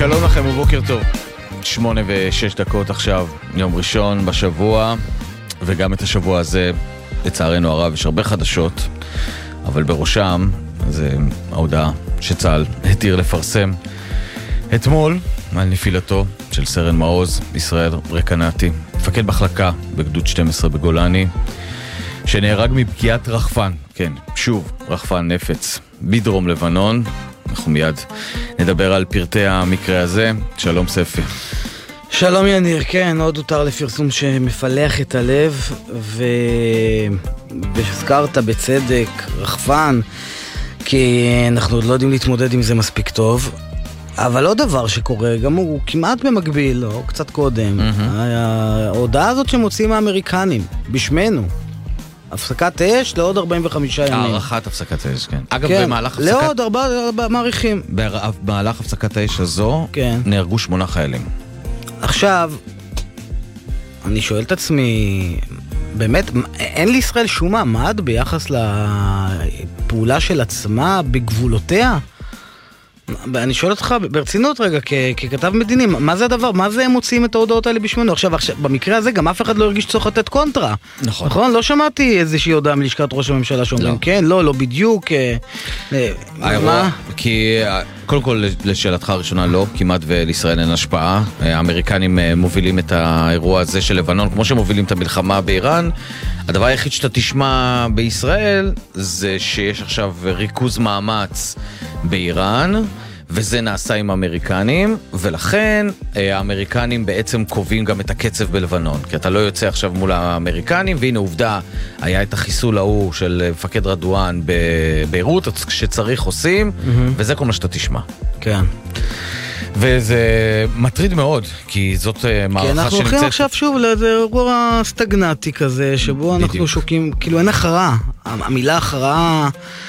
שלום לכם ובוקר טוב. 8:06 עכשיו, יום ראשון בשבוע, וגם את השבוע הזה, לצערנו הרב, יש הרבה חדשות, אבל בראשם זה ההודעה שצה"ל התיר לפרסם אתמול על נפילתו של סרן מעוז ישראל רקנאטי, מפקד מחלקה בגדוד 12 בגולני, שנהרג מפגיעת רחפן, כן, שוב, רחפן נפץ, בדרום לבנון. אנחנו מיד נדבר על פרטי המקרה הזה. שלום ספי. שלום יניר, כן, עוד הותר לפרסום שמפלח את הלב, והזכרת בצדק רחפן, כי אנחנו עוד לא יודעים להתמודד עם זה מספיק טוב. אבל עוד דבר שקורה, גם הוא כמעט במקביל, או קצת קודם, ההודעה הזאת שמוציאים האמריקנים, בשמנו, הפסקת אש לעוד 45 ימים. הערכת הפסקת האש, כן. אגב, כן, במהלך הפסקת... לעוד 4 מעריכים. במהלך הפסקת האש הזו, כן. נהרגו 8 חיילים. עכשיו, אני שואל את עצמי, באמת, אין לישראל שום מעמד ביחס לפעולה של עצמה בגבולותיה? אני שואל אותך ברצינות רגע, ככתב מדיני, מה זה הדבר? מה זה הם מוציאים את ההודעות האלה בשמנו? עכשיו, במקרה הזה גם אף אחד לא הרגיש צורך לתת קונטרה. נכון? לא שמעתי איזושהי הודעה מלשכת ראש הממשלה שאומרים, כן, לא בדיוק. מה? כי, קודם כל, לשאלתך הראשונה, לא, כמעט ולישראל אין השפעה. האמריקנים מובילים את האירוע הזה של לבנון, כמו שמובילים את המלחמה באיראן. הדבר היחיד שאתה תשמע בישראל, זה שיש עכשיו ריכוז מאמץ באיראן, וזה נעשה עם האמריקנים, ולכן האמריקנים בעצם קובעים גם את הקצב בלבנון, כי אתה לא יוצא עכשיו מול האמריקנים, והנה עובדה, היה את החיסול ההוא של מפקד רדואן בביירות, שצריך עושים, וזה כל מה שאתה תשמע. כן. וזה מטריד מאוד, כי זאת מערכה שנמצאת... כי אנחנו הולכים עכשיו שוב לאיזה אירוע סטגנטי כזה, שבו אנחנו שוקים, כאילו אין הכרעה. המילה הכרעה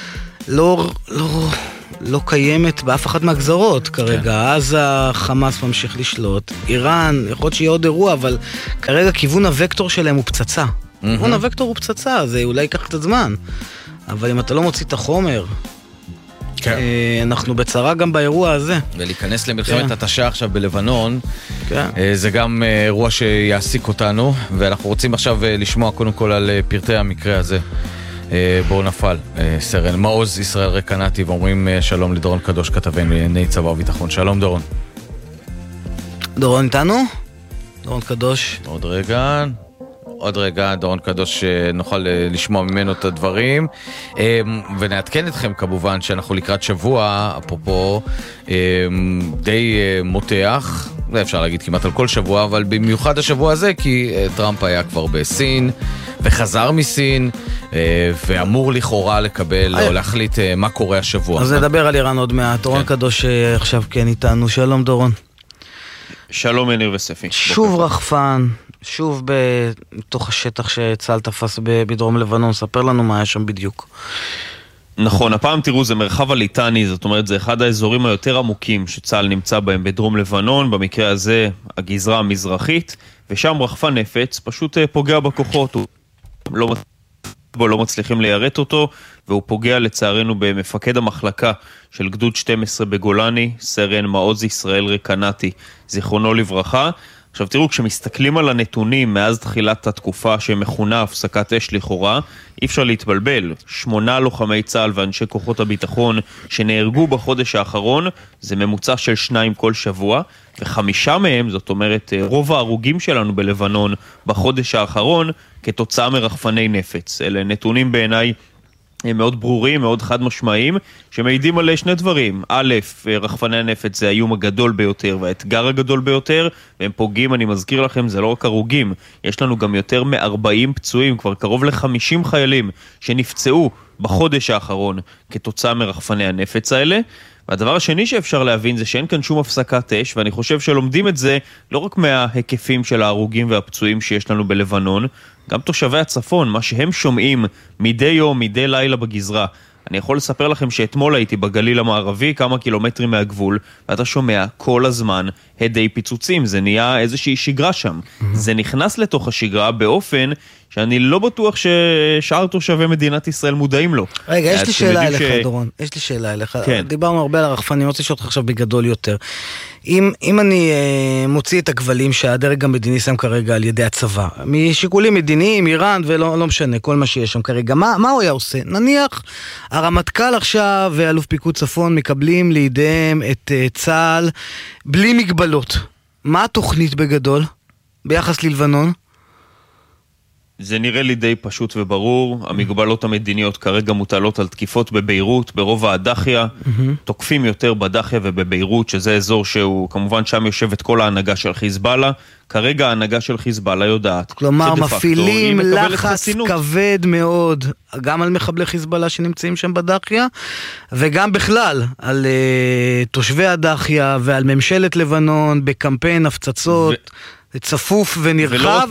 לא קיימת באף אחת מהגזרות כרגע. אז החמאס ממשיך לשלוט. איראן, יכול להיות שיהיה עוד אירוע, אבל כרגע כיוון הוקטור שלהם הוא פצצה. כיוון הוקטור הוא פצצה, זה אולי ייקח קצת זמן. אבל אם אתה לא מוציא את החומר... כן. אנחנו בצרה גם באירוע הזה. ולהיכנס למלחמת התשה עכשיו בלבנון, זה גם אירוע שיעסיק אותנו, ואנחנו רוצים עכשיו לשמוע קודם כל על פרטי המקרה הזה. בו נפל סרן מעוז ישראל רקנאטי, ואומרים שלום לדורון קדוש, כתבי לענייני צבא וביטחון. שלום דורון. דורון איתנו? דורון קדוש. עוד רגע, דורון קדוש, נוכל לשמוע ממנו את הדברים, ונעדכן אתכם כמובן שאנחנו לקראת שבוע, אפרופו, די מותח, זה אפשר להגיד כמעט על כל שבוע, אבל במיוחד השבוע הזה, כי טראמפ היה כבר בסין, וחזר מסין, ואמור לכאורה לקבל או להחליט מה קורה השבוע. אז נדבר על איראן עוד מעט. דורון קדוש עכשיו כן איתנו. שלום דורון. שלום יניר וספי. שוב רחפן. שוב בתוך השטח שצה"ל תפס בדרום לבנון, ספר לנו מה היה שם בדיוק. נכון, הפעם תראו, זה מרחב הליטני, זאת אומרת, זה אחד האזורים היותר עמוקים שצה"ל נמצא בהם בדרום לבנון, במקרה הזה הגזרה המזרחית, ושם רחפן נפץ פשוט פוגע בכוחות, לא מצליחים ליירט אותו, והוא פוגע לצערנו במפקד המחלקה של גדוד 12 בגולני, סרן מעוז ישראל רקנאטי, זיכרונו לברכה. עכשיו תראו, כשמסתכלים על הנתונים מאז תחילת התקופה שמכונה הפסקת אש לכאורה, אי אפשר להתבלבל. 8 לוחמי צה"ל ואנשי כוחות הביטחון שנהרגו בחודש האחרון, זה ממוצע של 2 כל שבוע, ו5 מהם, זאת אומרת רוב ההרוגים שלנו בלבנון בחודש האחרון, כתוצאה מרחפני נפץ. אלה נתונים בעיניי הם מאוד ברורים, מאוד חד משמעיים, שמעידים על שני דברים. א', רחפני הנפץ זה האיום הגדול ביותר והאתגר הגדול ביותר, והם פוגעים, אני מזכיר לכם, זה לא רק הרוגים, יש לנו גם יותר מ-40 פצועים, כבר קרוב ל-50 חיילים שנפצעו בחודש האחרון כתוצאה מרחפני הנפץ האלה. והדבר השני שאפשר להבין זה שאין כאן שום הפסקת אש, ואני חושב שלומדים את זה לא רק מההיקפים של ההרוגים והפצועים שיש לנו בלבנון, גם תושבי הצפון, מה שהם שומעים מדי יום, מדי לילה בגזרה. אני יכול לספר לכם שאתמול הייתי בגליל המערבי, כמה קילומטרים מהגבול, ואתה שומע כל הזמן הדי פיצוצים, זה נהיה איזושהי שגרה שם. זה נכנס לתוך השגרה באופן שאני לא בטוח ששאר תושבי מדינת ישראל מודעים לו. רגע, יש לי שאלה אליך, דורון. יש לי שאלה אליך. דיברנו הרבה על הרחפנים, אני רוצה לשאול אותך עכשיו בגדול יותר. אם אני מוציא את הכבלים שהדרג המדיני שם כרגע על ידי הצבא, משיקולים מדיניים, איראן ולא משנה, כל מה שיש שם כרגע, מה הוא היה עושה? נניח, הרמטכ"ל עכשיו ואלוף פיקוד צפון מקבלים לידיהם את צה"ל בלי מגבלות. מה התוכנית בגדול ביחס ללבנון? זה נראה לי די פשוט וברור. המגבלות המדיניות כרגע מוטלות על תקיפות בביירות, ברוב הדחיה, תוקפים יותר בדחיה ובביירות, שזה אזור שהוא, כמובן שם יושבת כל ההנהגה של חיזבאללה. כרגע ההנהגה של חיזבאללה יודעת. כלומר, מפעילים לחץ כבד מאוד, גם על מחבלי חיזבאללה שנמצאים שם בדחיה, וגם בכלל על תושבי הדחיה ועל ממשלת לבנון בקמפיין הפצצות. צפוף ונרחב,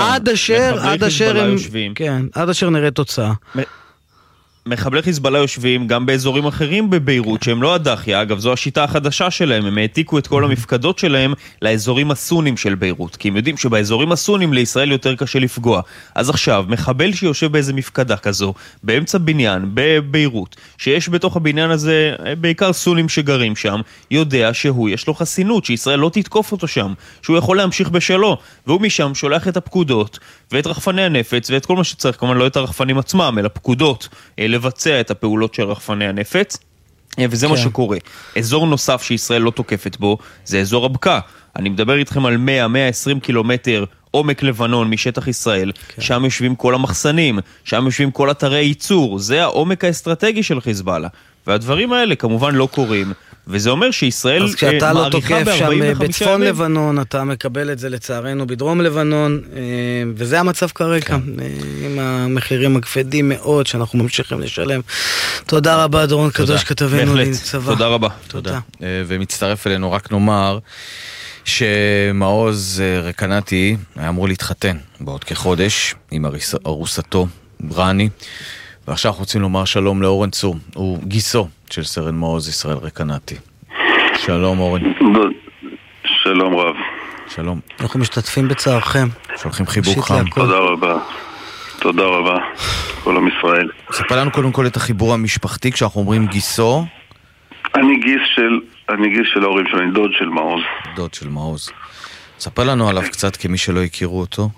עד אשר נראה תוצאה. מחבלי חיזבאללה יושבים גם באזורים אחרים בביירות, שהם לא הדחיה, אגב זו השיטה החדשה שלהם, הם העתיקו את כל המפקדות שלהם לאזורים הסונים של ביירות, כי הם יודעים שבאזורים הסונים לישראל יותר קשה לפגוע. אז עכשיו, מחבל שיושב באיזה מפקדה כזו, באמצע בניין, בביירות, שיש בתוך הבניין הזה בעיקר סונים שגרים שם, יודע שהוא יש לו חסינות, שישראל לא תתקוף אותו שם, שהוא יכול להמשיך בשלו, והוא משם שולח את הפקודות, ואת רחפני הנפץ, ואת כל מה שצריך, כמובן לא את הרחפנים עצמם, אלא פקודות, לבצע את הפעולות של רחפני הנפץ, וזה מה שקורה. אזור נוסף שישראל לא תוקפת בו, זה אזור הבקעה. אני מדבר איתכם על 100-120 קילומטר עומק לבנון משטח ישראל, שם יושבים כל המחסנים, שם יושבים כל אתרי הייצור, זה העומק האסטרטגי של חיזבאללה. והדברים האלה כמובן לא קורים, וזה אומר שישראל אז כשאתה לא תוקף שם בצפון לבנון, אתה מקבל את זה לצערנו בדרום לבנון, וזה המצב כרגע, עם המחירים הכבדים מאוד שאנחנו ממשיכים לשלם. תודה רבה דורון קדוש, כתבנו לצבא. תודה רבה. תודה. ומצטרף אלינו רק נאמר שמעוז רקנתי היה אמור להתחתן בעוד כחודש עם ארוסתו רני, ועכשיו אנחנו רוצים לומר שלום לאורן צור, הוא גיסו של סרן מעוז ישראל רקנתי. שלום אורן. שלום רב. שלום. אנחנו משתתפים בצערכם. שולחים חיבוק חם. תודה רבה. תודה רבה. כל עם ישראל. ספר לנו קודם כל את החיבור המשפחתי כשאנחנו אומרים גיסו. אני גיס של ההורים שלי, אני דוד של מעוז. דוד של מעוז. ספר לנו עליו קצת כמי שלא הכירו אותו.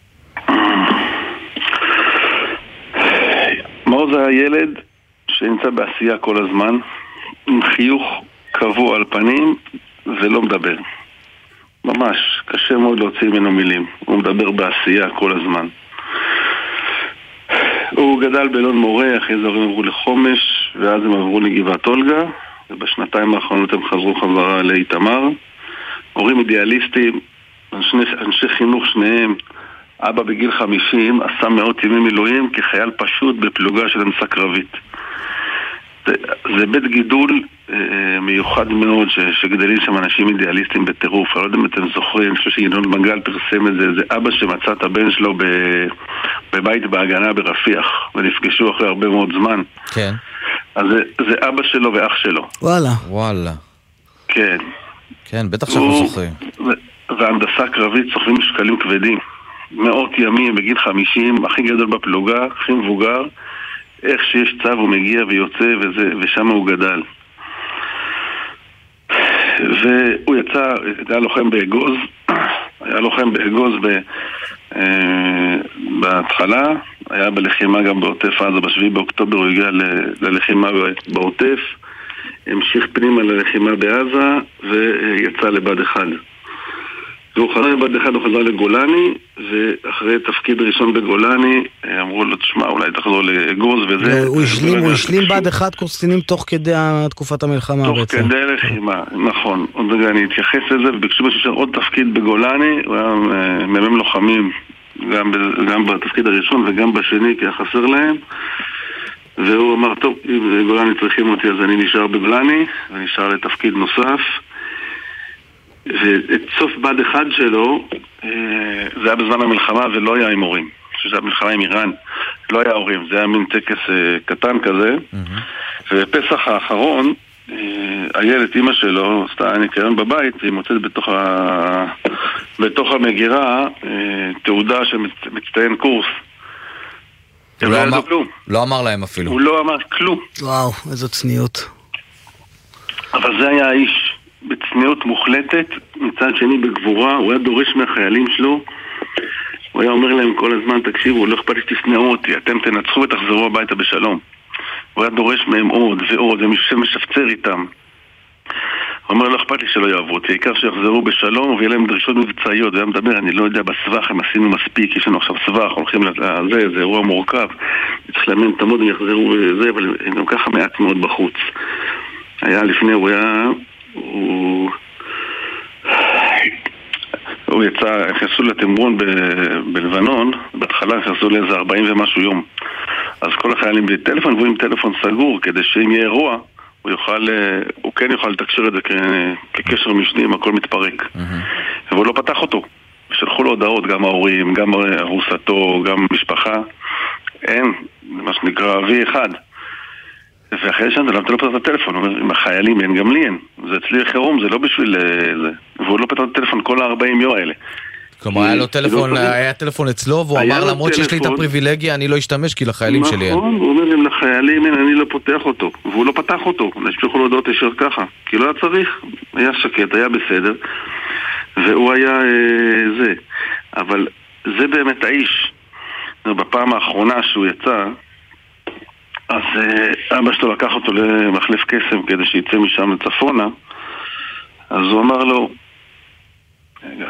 מעוז היה ילד שנמצא בעשייה כל הזמן, עם חיוך קבוע על פנים ולא מדבר. ממש, קשה מאוד להוציא ממנו מילים. הוא מדבר בעשייה כל הזמן. הוא גדל באלון מורה, אחרי זה הם עברו לחומש, ואז הם עברו לגבעת אולגה, ובשנתיים האחרונות הם חזרו חזרה לאיתמר. הורים אידיאליסטים, אנשי חינוך שניהם. אבא בגיל 50 עשה מאות ימי מילואים כחייל פשוט בפלוגה של הנדסה קרבית. זה בית גידול מיוחד מאוד שגדלים שם אנשים אידיאליסטים בטירוף. אני לא יודע אם אתם זוכרים, אני חושב שינון מנגל פרסם את זה. זה אבא שמצא את הבן שלו בבית בהגנה ברפיח, ונפגשו אחרי הרבה מאוד זמן. כן. אז זה אבא שלו ואח שלו. וואלה. כן. כן, בטח שאנחנו זוכרים. והנדסה קרבית סוחבים שקלים כבדים. מאות ימים בגיל 50, הכי גדול בפלוגה, הכי מבוגר. איך שיש צו הוא מגיע ויוצא ושם הוא גדל. והוא יצא, היה לוחם באגוז, בהתחלה, היה בלחימה גם בעוטף עזה, ב7 באוקטובר הוא הגיע ללחימה בעוטף, המשיך פנימה ללחימה בעזה ויצא לבד אחד. והוא חזר לבד אחד, הוא חזר לגולני, ואחרי תפקיד ראשון בגולני, אמרו לו, תשמע, אולי תחזור לאגוז וזה. הוא השלים בד אחד קורסטינים תוך כדי תקופת המלחמה. תוך כדי לחימה, נכון. עוד רגע אני אתייחס לזה, וביקשו בשביל עוד תפקיד בגולני, הוא היה מ"מ לוחמים, גם בתפקיד הראשון וגם בשני, כי היה חסר להם. והוא אמר, טוב, אם גולני צריכים אותי, אז אני נשאר בגולני, ונשאר לתפקיד נוסף. ואת סוף בד אחד שלו, זה היה בזמן המלחמה ולא היה עם הורים. שזה היה מלחמה עם איראן, לא היה הורים, זה היה מין טקס קטן כזה. ובפסח האחרון, הילד, אמא שלו, עשתה ניקיון בבית, היא מוצאת בתוך המגירה תעודה שמצטיין קורס. לא אמר להם אפילו. הוא לא אמר כלום. וואו, איזו צניעות. אבל זה היה האיש. בצניעות מוחלטת, מצד שני בגבורה, הוא היה דורש מהחיילים שלו, הוא היה אומר להם כל הזמן, תקשיבו, לא אכפת לי שתשנאו אותי, אתם תנצחו ותחזרו הביתה בשלום. הוא היה דורש מהם עוד ועוד, ומשפצר איתם. הוא אומר, לא אכפת לי שלא יאהבו אותי, העיקר שיחזרו בשלום ויהיה להם דרישות מבצעיות. והיה מדבר, אני לא יודע, בסבך הם עשינו מספיק, יש לנו עכשיו סבך, הולכים לזה, זה אירוע מורכב, צריך לאמן את המוד, הם יחזרו וזה, אבל הם גם ככה מעט מאוד בחוץ. היה לפני, הוא יצא, נכנסו לתמרון בלבנון, בהתחלה נכנסו לאיזה 40 ומשהו יום. אז כל החיילים בלי טלפון, והוא עם טלפון סגור, כדי שאם יהיה אירוע, הוא כן יוכל לתקשר את זה כקשר משנים, הכל מתפרק. והוא לא פתח אותו. שלחו לו הודעות, גם ההורים, גם ארוסתו, גם משפחה. אין, מה שנקרא V1. ואחרי שם, למה אתה לא פתח את הטלפון? הוא אומר, עם החיילים אין, גם לי אין. זה אצלי חירום, זה לא בשביל זה. והוא לא פתח את הטלפון כל ה-40 יום האלה. כלומר, היה לו טלפון, היה טלפון אצלו, והוא אמר, למרות שיש לי את הפריבילגיה, אני לא אשתמש, כי לחיילים שלי אין. נכון, הוא אומר, אם לחיילים אין, אני לא פותח אותו. והוא לא פתח אותו. נשפחו לו הודעות ישר ככה. כי לא היה צריך. היה שקט, היה בסדר. והוא היה זה. אבל זה באמת האיש. בפעם האחרונה שהוא יצא, אז אבא שלו לקח אותו למחלף קסם כדי שיצא משם לצפונה. אז הוא אמר לו, רגע,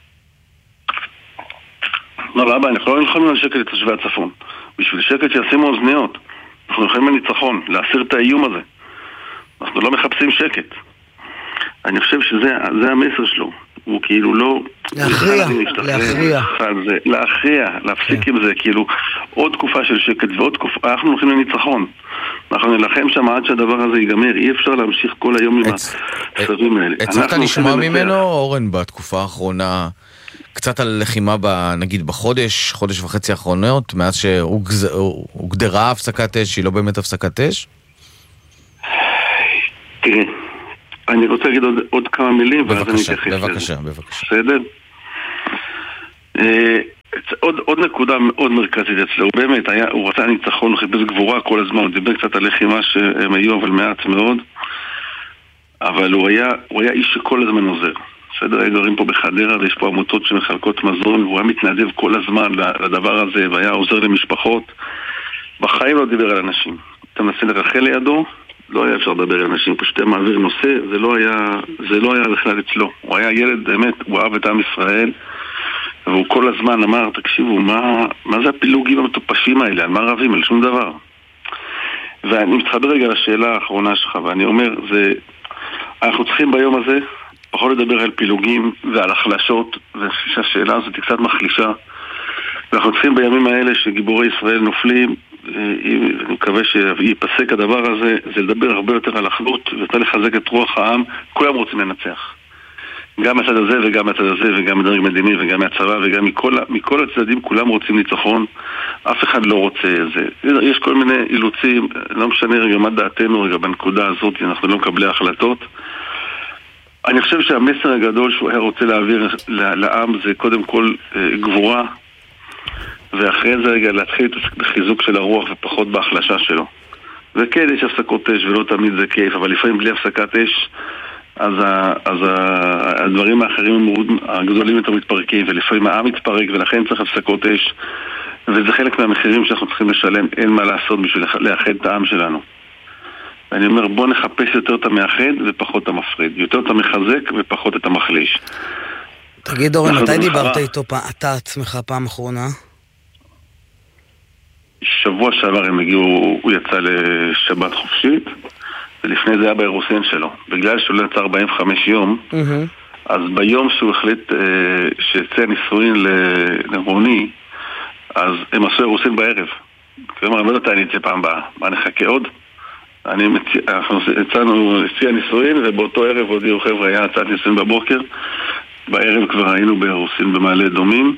לא, אבא, אנחנו לא נלחמים על שקט לתושבי הצפון. בשביל שקט שישימו אוזניות. אנחנו נלחמים על ניצחון, להסיר את האיום הזה. אנחנו לא מחפשים שקט. אני חושב שזה המסר שלו. הוא כאילו לא... להכריע, להפסיק עם זה, כאילו עוד תקופה של שקט ועוד תקופה, אנחנו הולכים לניצחון. אנחנו נלחם שם עד שהדבר הזה ייגמר. אי אפשר להמשיך כל היום עם הסרים האלה. הצלחת לשמוע ממנו, אורן, בתקופה האחרונה, קצת על לחימה, נגיד בחודש וחצי האחרונות, מאז שהוגדרה הפסקת אש, שהיא לא באמת הפסקת אש? תראה, אני רוצה להגיד עוד כמה מילים, ואז אני אתייחס לזה. בבקשה. בסדר? עוד נקודה מאוד מרכזית אצלו, הוא באמת, הוא רצה ניצחון, הוא חיפש גבורה כל הזמן, הוא דיבר קצת על לחימה שהם היו, אבל מעט מאוד, אבל הוא היה איש שכל הזמן עוזר. בסדר, היו גרים פה בחדרה, ויש פה עמותות שמחלקות מזון, והוא היה מתנדב כל הזמן לדבר הזה, והיה עוזר למשפחות. בחיים לא דיבר על אנשים. אתה מנסה לרחל לידו, לא היה אפשר לדבר על אנשים, פשוט היה מעביר נושא, זה לא היה בכלל אצלו. הוא היה ילד, באמת, הוא אהב את עם ישראל, והוא כל הזמן אמר, תקשיבו, מה זה הפילוגים המטופשים האלה? על מה רבים? על שום דבר. ואני מתחבר רגע לשאלה האחרונה שלך, ואני אומר, אנחנו צריכים ביום הזה פחות לדבר על פילוגים ועל החלשות, והשאלה הזאת היא קצת מחלישה. ואנחנו צריכים בימים האלה שגיבורי ישראל נופלים, אני מקווה שיפסק הדבר הזה, זה לדבר הרבה יותר על אחדות, ויותר לחזק את רוח העם. כולם רוצים לנצח. גם מהצד הזה וגם מהצד הזה, וגם מדרג מדיני וגם מהצבא, וגם מכל הצדדים כולם רוצים ניצחון. אף אחד לא רוצה זה. יש כל מיני אילוצים, לא משנה רגע מה דעתנו רגע בנקודה הזאת, אנחנו לא מקבלי החלטות. אני חושב שהמסר הגדול שהוא היה רוצה להעביר לעם זה קודם כל גבורה, ואחרי זה רגע להתחיל בחיזוק של הרוח ופחות בהחלשה שלו. וכן, יש הפסקות אש ולא תמיד זה כיף, אבל לפעמים בלי הפסקת אש אז הדברים האחרים הגדולים יותר מתפרקים, ולפעמים העם מתפרק, ולכן צריך הפסקות אש, וזה חלק מהמחירים שאנחנו צריכים לשלם. אין מה לעשות בשביל לאחד את העם שלנו. ואני אומר, בוא נחפש יותר את המאחד ופחות את המפריד, יותר את המחזק ופחות את המחליש. תגיד אורן, מתי דיברת איתו אתה עצמך פעם אחרונה? שבוע שעבר הם הגיעו, הוא יצא לשבת חופשית, ולפני זה היה באירוסין שלו. בגלל שהוא לא יצא 45 יום, אז ביום שהוא החליט שיצא נישואין לרוני, אז הם עשו אירוסין בערב. כלומר, לא יודעת, אני אצא פעם הבאה. מה, נחכה עוד? אנחנו יצאנו לציא הנישואין, ובאותו ערב הודיעו חבר'ה, היה הצעת נישואין בבוקר. בערב כבר היינו באירוסין במעלה אדומים.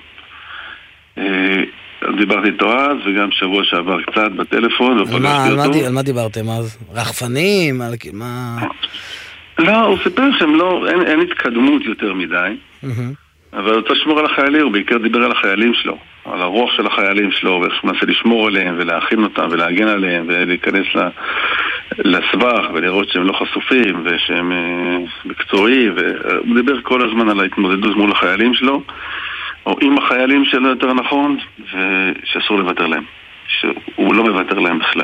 דיברתי איתו אז, וגם שבוע שעבר קצת בטלפון. על מה דיברתם אז? רחפנים? לא, הוא סיפר שהם לא, אין התקדמות יותר מדי, אבל הוא רוצה לשמור על החיילים, הוא בעיקר דיבר על החיילים שלו, על הרוח של החיילים שלו, ואיך הוא מנסה לשמור עליהם ולהכין אותם ולהגן עליהם ולהיכנס לסבך ולראות שהם לא חשופים ושהם מקצועי, והוא דיבר כל הזמן על ההתמודדות מול החיילים שלו, או עם החיילים שלו יותר נכון, ושאסור לוותר להם, שהוא לא מוותר להם בכלל.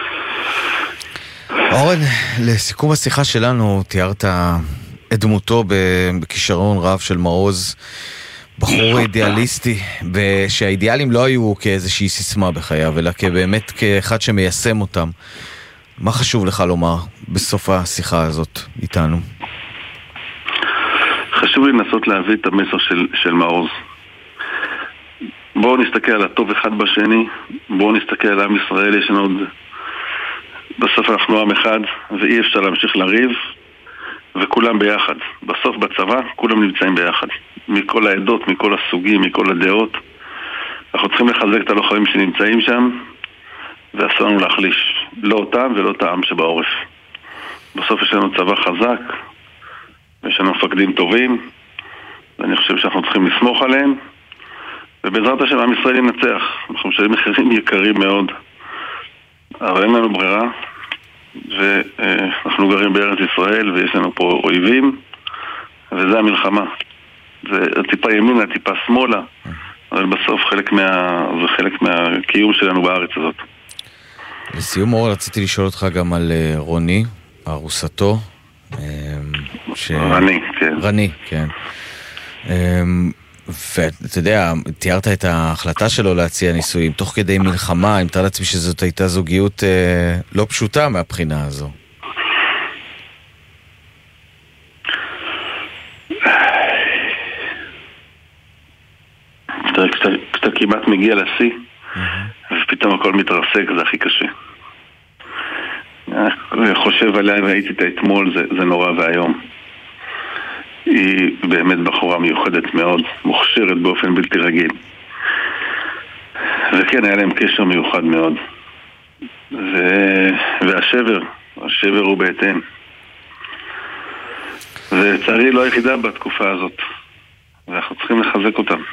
אורן, לסיכום השיחה שלנו, תיארת את דמותו בכישרון רב של מעוז, בחור אידיאליסטי, ושהאידיאלים לא היו כאיזושהי סיסמה בחייו, אלא באמת כאחד שמיישם אותם. מה חשוב לך לומר בסוף השיחה הזאת איתנו? חשוב לי לנסות להביא את המסר של מעוז. בואו נסתכל על הטוב אחד בשני, בואו נסתכל על עם ישראל, יש לנו עוד... בסוף אנחנו עם אחד, ואי אפשר להמשיך לריב, וכולם ביחד. בסוף בצבא, כולם נמצאים ביחד. מכל העדות, מכל הסוגים, מכל הדעות. אנחנו צריכים לחזק את הלוחמים שנמצאים שם, ואסור לנו להחליש. לא אותם ולא את העם שבעורף. בסוף יש לנו צבא חזק, ויש לנו מפקדים טובים, ואני חושב שאנחנו צריכים לסמוך עליהם, ובעזרת השם עם ישראל ינצח. אנחנו משלמים מחירים יקרים מאוד, אבל אין לנו ברירה, ואנחנו גרים בארץ ישראל ויש לנו פה אויבים, וזה המלחמה. זה טיפה ימינה, טיפה שמאלה, אבל בסוף זה חלק מהקיום שלנו בארץ הזאת. לסיום אור, רציתי לשאול אותך גם על רוני, ארוסתו. רני, כן. רני, כן. ואתה יודע, תיארת את ההחלטה שלו להציע נישואים תוך כדי מלחמה, אני מתאר לעצמי שזאת הייתה זוגיות לא פשוטה מהבחינה הזו. כשאתה כמעט מגיע לשיא, ופתאום הכל מתרסק, זה הכי קשה. אני חושב עליה והייתי איתה אתמול, זה נורא והיום. היא באמת בחורה מיוחדת מאוד, מוכשרת באופן בלתי רגיל. וכן, היה להם קשר מיוחד מאוד. השבר הוא בהתאם. ולצערי לא היחידה בתקופה הזאת. ואנחנו צריכים לחזק אותם.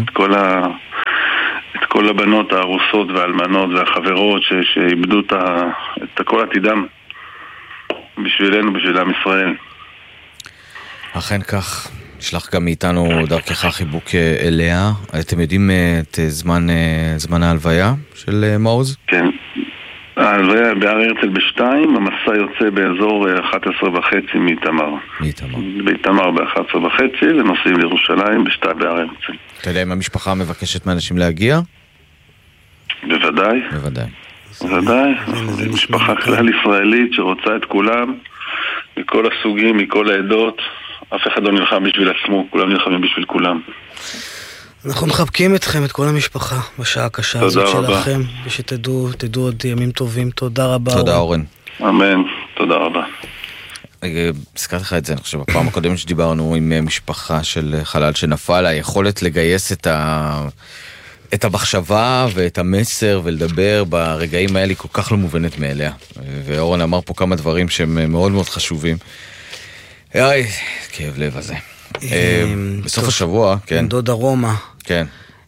את כל הבנות, הארוסות והאלמנות והחברות שאיבדו את כל עתידם בשבילנו, בשביל עם ישראל. אכן כך, נשלח גם מאיתנו דרכך חיבוק אליה. אתם יודעים את זמן ההלוויה של מעוז? כן, ההלוויה בהר הרצל ב-2, המסע יוצא באזור 11:30 מאיתמר. באיתמר ב-11:30 ונוסעים לירושלים ב-2 בהר הרצל. אתה יודע אם המשפחה מבקשת מאנשים להגיע? בוודאי. בוודאי. משפחה כלל ישראלית שרוצה את כולם, מכל הסוגים, מכל העדות. אף אחד לא נלחם בשביל עצמו, כולם נלחמים בשביל כולם. אנחנו מחבקים אתכם, את כל המשפחה, בשעה הקשה הזאת שלכם, ושתדעו עוד ימים טובים. תודה רבה. תודה אורן. אמן, תודה רבה. הזכרתי לך את זה, אני חושב, בפעם הקודמת שדיברנו עם משפחה של חלל שנפל, היכולת לגייס את המחשבה ואת המסר ולדבר ברגעים האלה כל כך לא מובנת מאליה. ואורן אמר פה כמה דברים שהם מאוד מאוד חשובים. אוי, כאב לב הזה. בסוף השבוע, כן. דודה רומא. כן.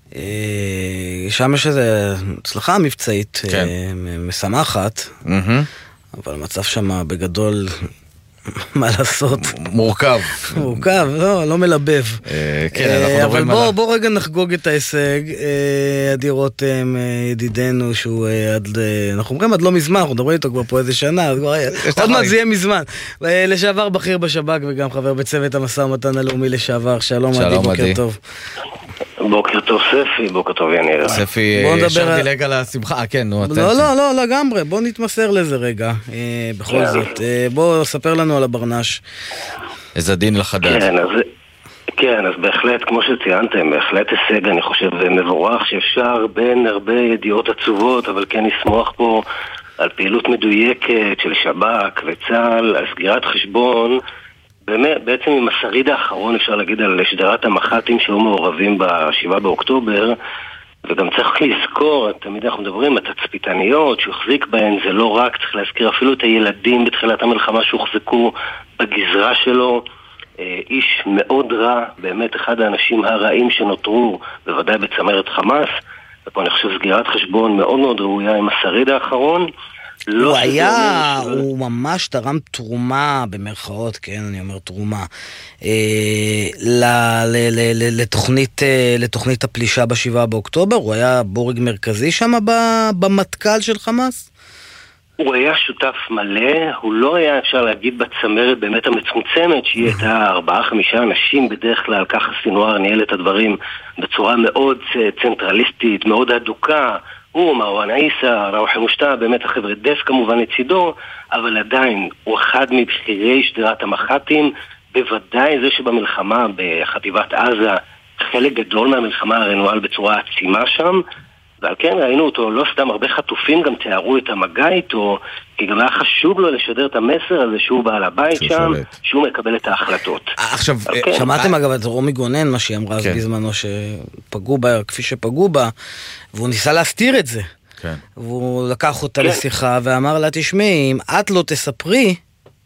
שם יש איזו הצלחה מבצעית משמחת, אבל המצב שם בגדול, מה לעשות? מורכב. מורכב, לא מלבב. כן, אנחנו מדברים אבל בוא רגע נחגוג את ההישג. עדי רותם, ידידנו, שהוא אנחנו אומרים עד לא מזמן, אנחנו מדברים איתו כבר פה איזה שנה, עוד מעט זה יהיה מזמן. לשעבר בכיר בשב"כ וגם חבר בצוות המשא ומתן הלאומי לשעבר. שלום עדי, בוקר טוב. בוקר טוב ספי, בוקר טוב יניר. ספי, ישר דילג על השמחה, כן, נו, אתה... לא, לגמרי, בוא נתמסר לזה רגע, בכל זאת. בוא ספר לנו על הברנש. איזה דין לחדש. כן, אז בהחלט, כמו שציינתם, בהחלט הישג, אני חושב, מבורך, שאפשר בין הרבה ידיעות עצובות, אבל כן נשמוח פה על פעילות מדויקת של שב"כ וצה"ל, על סגירת חשבון, באמת, בעצם עם השריד האחרון אפשר להגיד על שדרת המח"טים שהיו מעורבים ב7 באוקטובר, וגם צריך לזכור, תמיד אנחנו מדברים, התצפיתניות שהוחזיק בהן, זה לא רק, צריך להזכיר אפילו את הילדים בתחילת המלחמה שהוחזקו בגזרה שלו, איש מאוד רע, באמת אחד האנשים הרעים שנותרו, בוודאי בצמרת חמאס, ופה אני חושב סגירת חשבון מאוד מאוד ראויה עם השריד האחרון, הוא ממש תרם תרומה, במרכאות, כן, אני אומר תרומה, לתוכנית הפלישה ב7 באוקטובר, הוא היה בורג מרכזי שם במטכ"ל של חמאס? הוא היה שותף מלא, הוא לא היה אפשר להגיד בצמרת באמת המצומצמת שהיא הייתה 4-5 אנשים בדרך כלל, ככה סינואר ניהל את הדברים בצורה מאוד צנטרליסטית, מאוד אדוקה, הוא, מרואן עיסא, רוחה מושתא, באמת החבר'ה דף כמובן לצידו, אבל עדיין הוא אחד מבחירי שדרת המח"טים, בוודאי זה שבמלחמה בחטיבת עזה, חלק גדול מהמלחמה הרי נוהל בצורה עצימה שם, ועל כן ראינו אותו, לא סתם הרבה חטופים גם תיארו את המגע איתו, כי גם היה חשוב לו לשדר את המסר הזה שהוא בעל הבית שם, שהוא מקבל את ההחלטות. עכשיו, שמעתם אגב את רומי גונן, מה שהיא אמרה אז בזמנו, שפגעו בה כפי שפגעו בה, והוא ניסה להסתיר את זה. והוא לקח אותה לשיחה ואמר לה, תשמעי, אם את לא תספרי,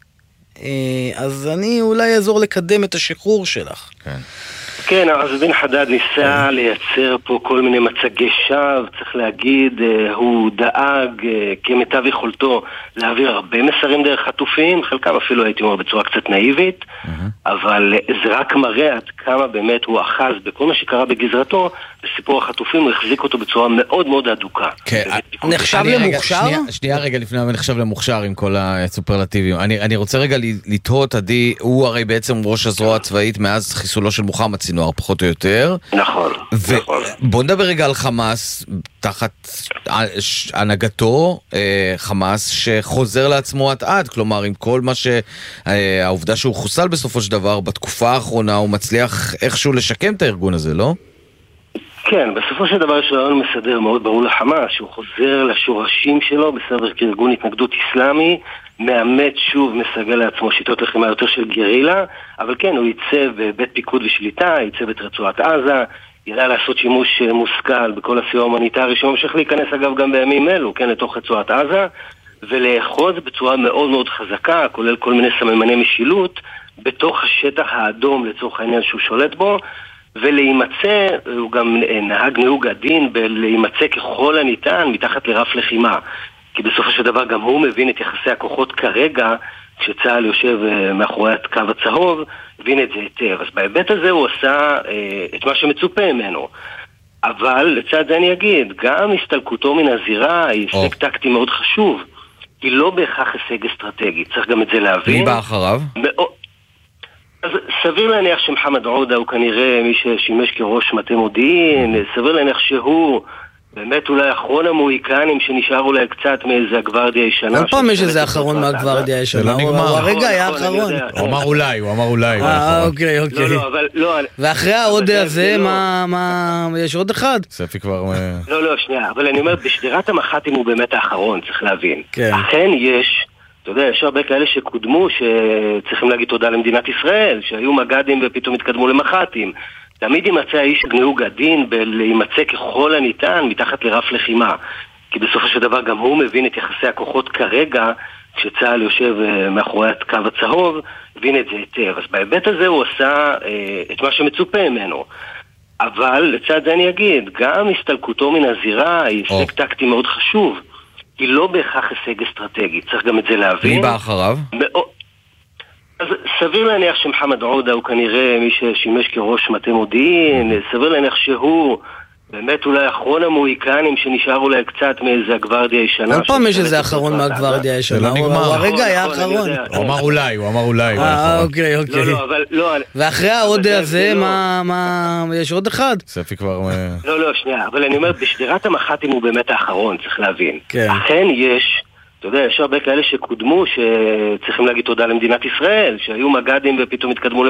אז אני אולי אעזור לקדם את השחרור שלך. כן, אז בן חדד ניסה לייצר פה כל מיני מצגי שווא, צריך להגיד, הוא דאג כמיטב יכולתו להעביר הרבה מסרים דרך חטופים, חלקם אפילו הייתי אומר בצורה קצת נאיבית, אבל זה רק מראה עד כמה באמת הוא אחז בכל מה שקרה בגזרתו, בסיפור החטופים הוא החזיק אותו בצורה מאוד מאוד אדוקה. נחשב למוכשר? שנייה רגע לפני מה נחשב למוכשר עם כל הסופרלטיבים. אני רוצה רגע לתהות, עדי, הוא הרי בעצם ראש הזרוע הצבאית מאז חיסולו של מוחמד סינואר, פחות או יותר. נכון. בוא נדבר רגע על חמאס, תחת הנהגתו, חמאס שחוזר לעצמו עד, כלומר עם כל מה העובדה שהוא חוסל בסופו של דבר, בתקופה האחרונה הוא מצליח איכשהו לשקם את הארגון הזה, לא? כן, בסופו של דבר יש רעיון מסדר מאוד ברור לחמאס, שהוא חוזר לשורשים שלו בסדר כארגון התנגדות אסלאמי, מאמץ שוב, מסגל לעצמו שיטות לחימה יותר של גרילה, אבל כן, הוא ייצב בבית פיקוד ושליטה, ייצב את רצועת עזה, ידע לעשות שימוש מושכל בכל הסיוע ההומניטרי, שממשיך להיכנס אגב גם בימים אלו, כן, לתוך רצועת עזה, ולאחוז בצורה מאוד מאוד חזקה, כולל כל מיני סממני משילות, בתוך השטח האדום לצורך העניין שהוא שולט בו, ולהימצא, הוא גם נהוג עדין בלהימצא ככל הניתן מתחת לרף לחימה. כי בסופו של דבר גם הוא מבין את יחסי הכוחות כרגע, כשצה"ל יושב מאחורי הקו הצהוב, הבין את זה היטב. אז בהיבט הזה הוא עשה את מה שמצופה ממנו. אבל לצד זה אני אגיד, גם הסתלקותו מן הזירה היא הישג טקטי מאוד חשוב. היא לא בהכרח הישג אסטרטגי, צריך גם את זה להבין. מי בא אחריו? אז סביר להניח שמחמד עודה הוא כנראה מי ששימש כראש מטה מודיעין, סביר להניח שהוא באמת אולי אחרון המוהיקנים שנשאר אולי קצת מאיזה הגוורדיה הישנה. כל פעם יש איזה אחרון מהגוורדיה הישנה, הוא הרגע היה אחרון. הוא אמר אולי. אוקיי. ואחרי העודה הזה, מה, יש עוד אחד? ספי כבר... לא, שנייה, אבל אני אומר, בשדרת המח"טים הוא באמת האחרון, צריך להבין. אכן יש... אתה יודע, יש הרבה כאלה שקודמו, שצריכים להגיד תודה למדינת ישראל, שהיו מג"דים ופתאום התקדמו למח"טים. תמיד יימצא האיש נהוג עדין בלהימצא ככל הניתן מתחת לרף לחימה. כי בסופו של דבר גם הוא מבין את יחסי הכוחות כרגע, כשצה"ל יושב מאחורי הקו הצהוב, הבין את זה היטב. אז בהיבט הזה הוא עשה את מה שמצופה ממנו. אבל לצד זה אני אגיד, גם הסתלקותו מן הזירה היא הישג טקטי מאוד חשוב. היא לא בהכרח הישג אסטרטגי, צריך גם את זה להבין. מי בא אחריו? אז סביר להניח שמחמד עודה הוא כנראה מי ששימש כראש מטה מודיעין, סביר להניח שהוא באמת אולי אחרון המוהיקנים שנשאר אולי קצת מאיזה הגוורדיה הישנה. כל פעם יש איזה אחרון מהגוורדיה הישנה, הוא הרגע היה אחרון. הוא אמר אולי. אוקיי. ואחרי העודה הזה, מה, יש עוד אחד? ספי כבר... לא, שנייה, אבל אני אומר, בשדרת המח"טים הוא באמת האחרון, צריך להבין. אכן יש... אתה יודע, יש הרבה כאלה שקודמו, שצריכים להגיד תודה למדינת ישראל, שהיו מג"דים ופתאום התקדמו